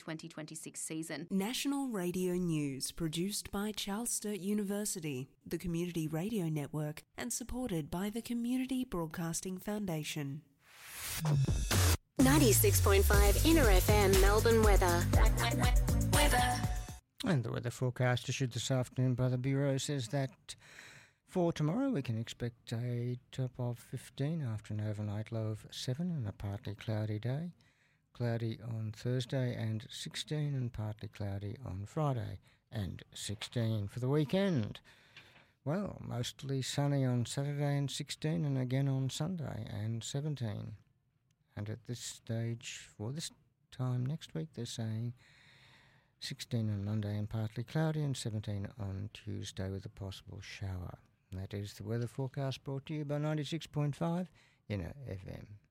2026 season. National Radio News produced by Charles Sturt University, the Community Radio Network, and supported by the Community Broadcasting Foundation. 96.5 Inner FM Melbourne weather. And the weather forecast issued this afternoon by the Bureau says that for tomorrow we can expect a top of 15 after an overnight low of 7 and a partly cloudy day. Cloudy on Thursday and 16 and partly cloudy on Friday and 16 for the weekend. Well, mostly sunny on Saturday and 16 and again on Sunday and 17. And at this stage, for this time next week, they're saying 16 on Monday and partly cloudy and 17 on Tuesday with a possible shower. And that is the weather forecast brought to you by 96.5 Inner FM.